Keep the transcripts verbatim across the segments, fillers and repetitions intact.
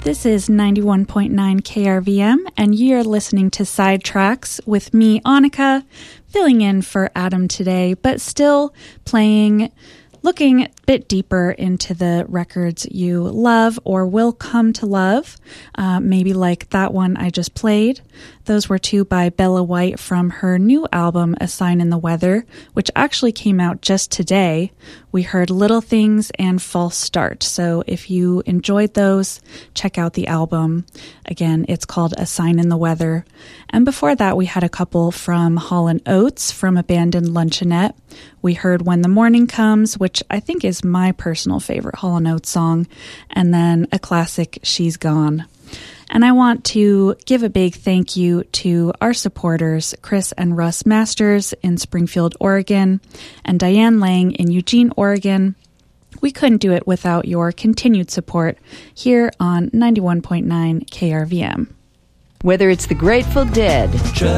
This is ninety-one point nine K R V M, and you're listening to Sidetracks with me, Annika, filling in for Adam today, but still playing, looking a bit deeper into the records you love or will come to love, uh, maybe like that one I just played. Those were two by Bella White from her new album, A Sign in the Weather, which actually came out just today. We heard Little Things and False Start. So if you enjoyed those, check out the album. Again, it's called A Sign in the Weather. And before that, we had a couple from Hall and Oates from Abandoned Luncheonette. We heard When the Morning Comes, which I think is my personal favorite Hall and Oates song. And then a classic, She's Gone. And I want to give a big thank you to our supporters, Chris and Russ Masters in Springfield, Oregon, and Diane Lang in Eugene, Oregon. We couldn't do it without your continued support here on ninety-one point nine K R V M. Whether it's the Grateful Dead,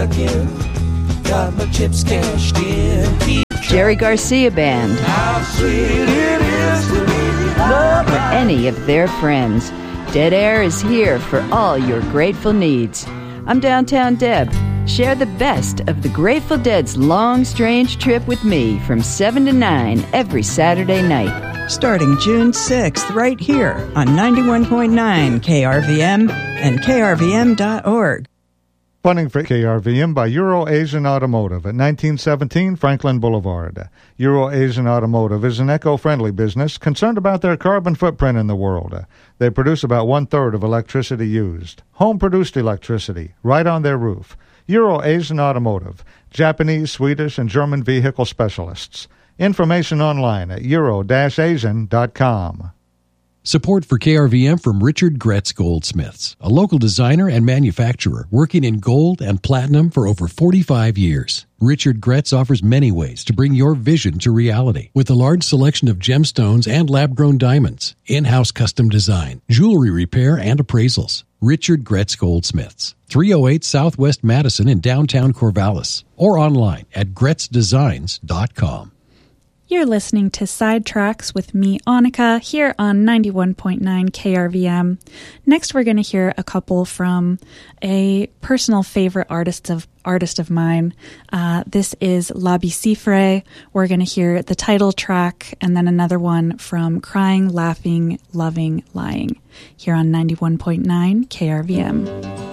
Truckin', got my chips cashed in, Jerry Garcia Band, how sweet it is to be loved, or any of their friends, Dead Air is here for all your grateful needs. I'm Downtown Deb. Share the best of the Grateful Dead's long, strange trip with me from seven to nine every Saturday night. Starting June sixth, right here on ninety-one point nine K R V M and K R V M dot org. Funding for K R V M by Euro-Asian Automotive at nineteen seventeen Franklin Boulevard. Euro-Asian Automotive is an eco-friendly business concerned about their carbon footprint in the world. They produce about one-third of electricity used. Home-produced electricity, right on their roof. Euro-Asian Automotive, Japanese, Swedish, and German vehicle specialists. Information online at euro dash asian dot com. Support for K R V M from Richard Gretz Goldsmiths, a local designer and manufacturer working in gold and platinum for over forty-five years. Richard Gretz offers many ways to bring your vision to reality with a large selection of gemstones and lab-grown diamonds, in-house custom design, jewelry repair, and appraisals. Richard Gretz Goldsmiths, three oh eight Southwest Madison in downtown Corvallis, or online at gretz designs dot com. You're listening to Sidetracks with me, Annika, here on ninety-one point nine K R V M. Next, we're going to hear a couple from a personal favorite artist of artist of mine. Uh, this is La Bicifre. We're going to hear the title track and then another one from Crying, Laughing, Loving, Lying here on ninety-one point nine K R V M.